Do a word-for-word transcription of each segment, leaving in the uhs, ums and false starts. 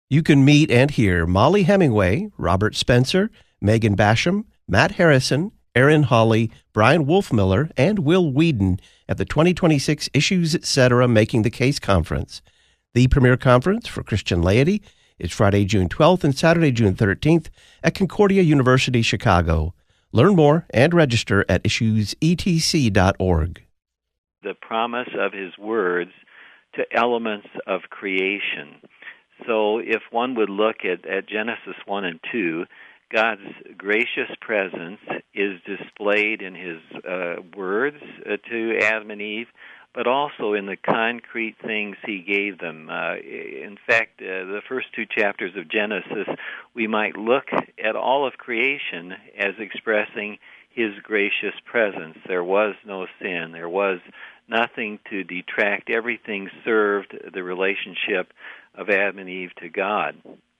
You can meet and hear Molly Hemingway, Robert Spencer, Megan Basham, Matt Harrison, Aaron Hawley, Brian Wolfmiller, and Will Whedon at the twenty twenty-six Issues Etc. Making the Case Conference. The premier conference for Christian laity is Friday, June twelfth and Saturday, June thirteenth at Concordia University, Chicago. Learn more and register at issues e t c dot org. The promise of his words to elements of creation. So if one would look at, at Genesis one and two, God's gracious presence is displayed in his uh, words uh, to Adam and Eve, but also in the concrete things he gave them. Uh, in fact, uh, the first two chapters of Genesis, we might look at all of creation as expressing his gracious presence. There was no sin. There was nothing to detract. Everything served the relationship of Adam and Eve to God.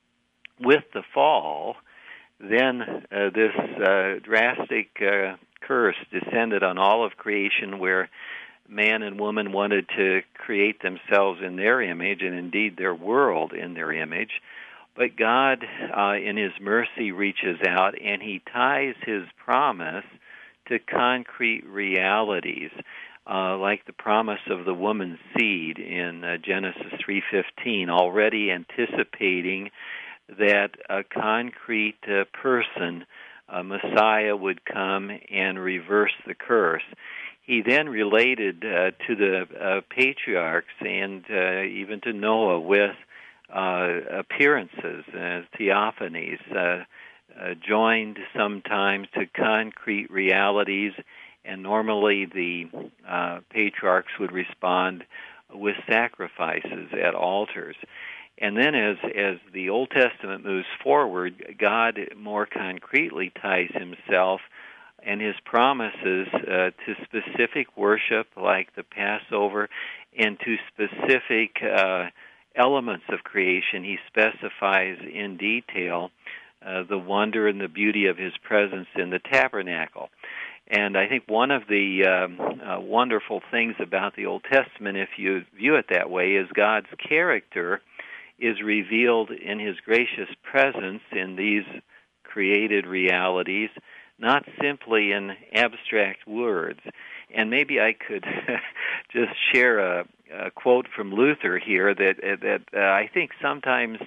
With the fall, then uh, this uh, drastic uh, curse descended on all of creation, where man and woman wanted to create themselves in their image, and indeed their world in their image. But God, uh, in his mercy, reaches out, and he ties his promise to concrete realities, uh, like the promise of the woman's seed in uh, Genesis three fifteen, already anticipating that a concrete uh, person, a Messiah, would come and reverse the curse. He then related uh, to the uh, patriarchs and uh, even to Noah with uh, appearances, uh, theophanies, uh, uh, joined sometimes to concrete realities, and normally the uh, patriarchs would respond with sacrifices at altars. And then as, as the Old Testament moves forward, God more concretely ties himself and his promises uh, to specific worship like the Passover, and to specific uh, elements of creation. He specifies in detail uh, the wonder and the beauty of his presence in the tabernacle. And I think one of the um, uh, wonderful things about the Old Testament, if you view it that way, is God's character is revealed in his gracious presence in these created realities, not simply in abstract words. And maybe I could just share a, a quote from Luther here that that uh, I think sometimes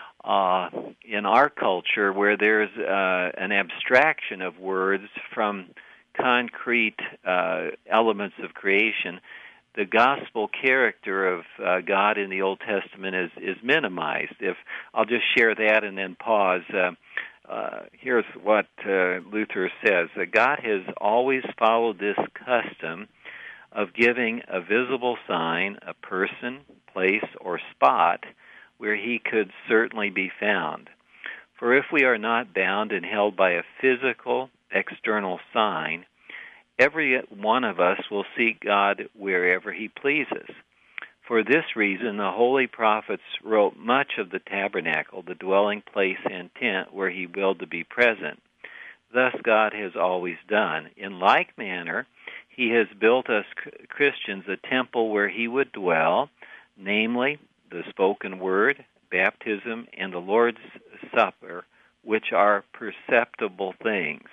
uh, in our culture, where there's uh, an abstraction of words from concrete uh, elements of creation, the gospel character of uh, God in the Old Testament is, is minimized. If I'll just share that and then pause. Uh, uh, here's what uh, Luther says, that God has always followed this custom of giving a visible sign, a person, place, or spot where he could certainly be found. For if we are not bound and held by a physical, external sign, every one of us will seek God wherever he pleases. For this reason, the holy prophets wrote much of the tabernacle, the dwelling place and tent where he willed to be present. Thus God has always done. In like manner, he has built us Christians a temple where he would dwell, namely the spoken word, baptism, and the Lord's Supper, which are perceptible things.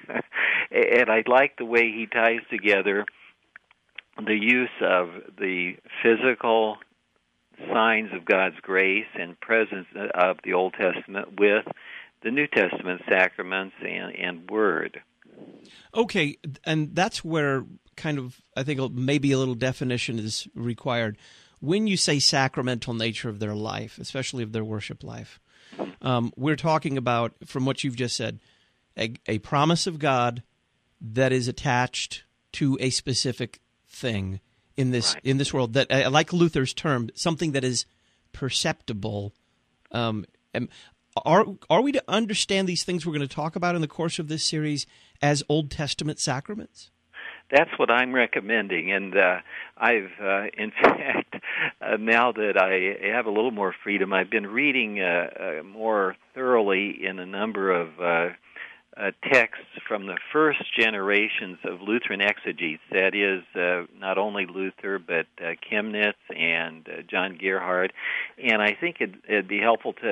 And I like the way he ties together the use of the physical signs of God's grace and presence of the Old Testament with the New Testament sacraments and, and Word. Okay, and that's where kind of, I think maybe a little definition is required. When you say sacramental nature of their life, especially of their worship life, um, we're talking about, from what you've just said, a, a promise of God that is attached to a specific thing in this right. in this world. That, I like Luther's term, something that is perceptible. Um, and are are we to understand these things we're going to talk about in the course of this series as Old Testament sacraments? That's what I'm recommending, and uh, I've, uh, in fact, uh, now that I have a little more freedom, I've been reading uh, uh, more thoroughly in a number of uh, uh, texts from the first generations of Lutheran exegetes. That is, uh, not only Luther, but uh, Chemnitz and uh, John Gerhard. And I think it'd, it'd be helpful to